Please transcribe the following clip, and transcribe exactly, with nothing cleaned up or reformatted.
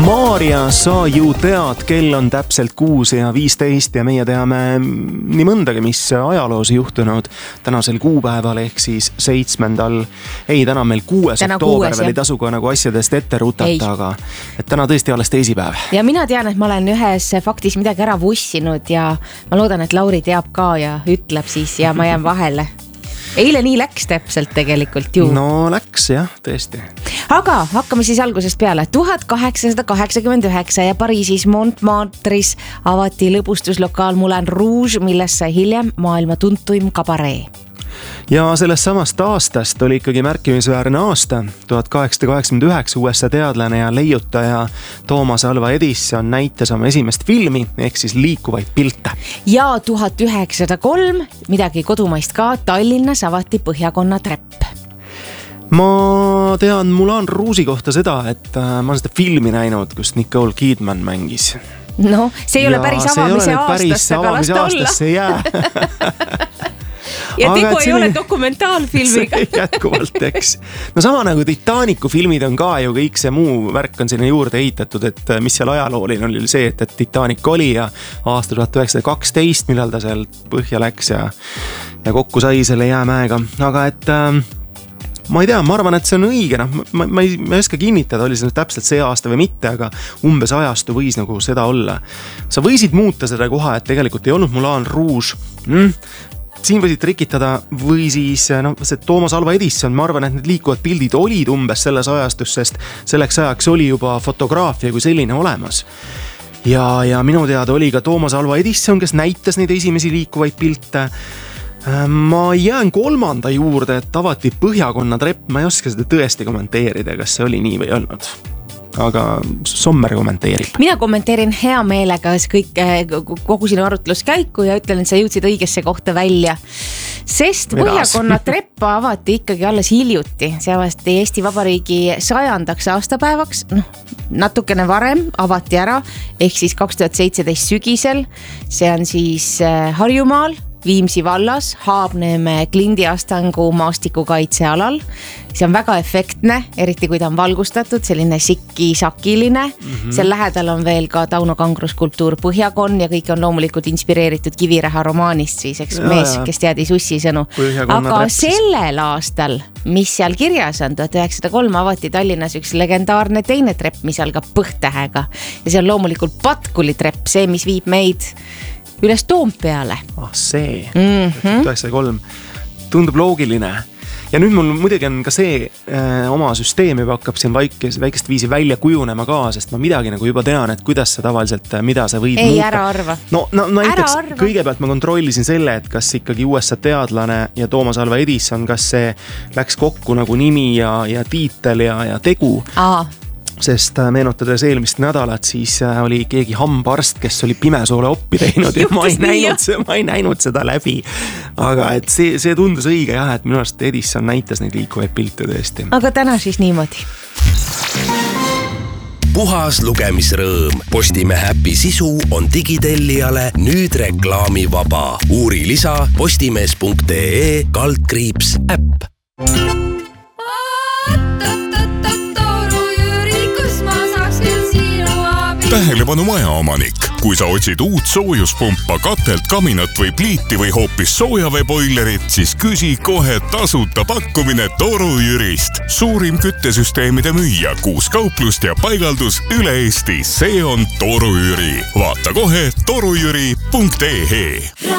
Maarja, sa ju tead, kell on täpselt kuus ja viisteist ja meie teame nii mõndagi, mis ajaloos juhtunud tänasel kuupäeval ehk siis seitsmendal. Ei, täna meil kuues oktoober, veel ei tasu ka nagu asjadest ette rutata, aga et täna tõesti alles teisipäev. Ja mina tean, et ma olen ühes faktis midagi ära vussinud ja ma loodan, et Lauri teab ka ja ütleb siis ja ma jään vahele. Eile nii läks täpselt tegelikult ju. No läks jah, tõesti. Aga hakkame siis algusest peale. tuhat kaheksasada kaheksakümmend üheksa ja Pariisis Montmartre'is avati lõbustuslokaal Moulin Rouge, millest sai hiljem maailma tuntuim kabaree. Ja sellest samast aastast oli ikkagi märkimisväärne aasta. tuhat kaheksasada kaheksakümmend üheksa U S A teadlane ja leiutaja Thomas Alva Edison näitas oma esimest filmi ehk siis liikuvaid pilte. Ja tuhat üheksasada kolm, midagi kodumaist ka, Tallinnas avati Põhjakonna trepp. Ma tean Moulin Rouge'i kohta seda, et ma olen seda filmi näinud, kus Nicole Kidman mängis. No, see ei ja ole päris avamise aastast, aga las ta olla. See jää. Ja tegu ei ole dokumentaalfilmiga. See jätkuvalt, eks. No sama nagu Titanicu filmid on ka ju, kõik see muu värk on sinna juurde ehitatud, et mis seal ajalooline oli see, et, et Titanic oli ja aasta tuhat üheksasada kaksteist, millal ta seal põhja läks ja, ja kokku sai selle jäämäega. Aga et äh, ma ei tea, ma arvan, et see on õige, noh, ma, ma, ei, ma ei oska kinnitada, oli see täpselt see aasta või mitte, aga umbes ajastu võis nagu seda olla. Sa võisid muuta seda koha, et tegelikult ei olnud Moulin Rouge. Mm. Siin võisid trikitada või siis no, see Thomas Alva Edison, ma arvan, et need liikuvad pildid olid umbes selles ajastus, sest selleks ajaks oli juba fotograafia kui selline olemas. Ja, ja minu teada oli ka Thomas Alva Edison, kes näitas neid esimesi liikuvaid pilte. Ma jään kolmanda juurde, et avati Põhjakonna trepp, ma ei oska seda tõesti kommenteerida, kas see oli nii või olnud. Aga Sommer kommenteerib. Mina kommenteerin hea meelega kõik, kogu sinu arutluskäiku ja ütlen, et sa jõudsid õigesse kohta välja. Sest Põhjakonna treppa avati ikkagi alles hiljuti. See avasti Eesti Vabariigi sajandaks aastapäevaks, noh, natukene varem avati ära, ehk siis kaks tuhat seitseteist sügisel. See on siis Harjumaal, Viimsi vallas, Haabneeme Klindiastangu maastikukaitsealal. See on väga efektne, eriti kui ta on valgustatud, selline sikki-sakiline. Mm-hmm. Seal lähedal on veel ka Tauno Kangro skulptuur Põhjakon ja kõik on loomulikult inspireeritud Kiviräha romaanist, siis eks ja, mees, ja. Kes teadis Ussi sõnu. Aga trepsis. Sellel aastal, mis seal kirjas on, tuhat üheksasada kolm avati Tallinnas üks legendaarne teine trepp, mis algab Põhtähega. Ja see on loomulikult Patkuli trepp, see, mis viib meid üles Toompeale. Ah, see. Mm-hmm. tuhat üheksasada kolm. Tundub loogiline. Ja nüüd mul muidugi on ka see äh, oma süsteem juba hakkab siin väikest, väikest viisi välja kujunema ka, sest ma midagi nagu juba tean, et kuidas sa tavaliselt, mida sa võid Ei, muuta. Ära arva. No, no näiteks kõigepealt ma kontrollisin selle, et kas ikkagi U S A teadlane ja Thomas Alva Edison, kas see läks kokku nagu nimi ja, ja tiitel ja, ja tegu. Aa. Sest meenutades eelmist nädalat, siis oli keegi hambaarst, kes oli pimesoole oppi teinud ja ma ei, näinud, ma ei näinud seda läbi. Aga et see, see tundus õige jah, et minu arust Edison näitas neid liikuvaid pilte tõesti. Aga täna siis niimoodi. Puhas lugemisrõõm. Postimehe äpi sisu on digitellijale nüüd reklaamivaba. Uuri lisa postimees punkt ee kaldkriips äpp. Tähelepanu majaomanik. Kui sa otsid uut soojuspumpa, katelt, kaminat või pliiti või hoopis soojaveeboilerit, siis küsi kohe tasuta pakkumine Toru Jürist. Suurim küttesüsteemide müüja, kuus kauplust ja paigaldus üle Eesti. See on Toru Jüri. Vaata kohe torujüri punkt ee.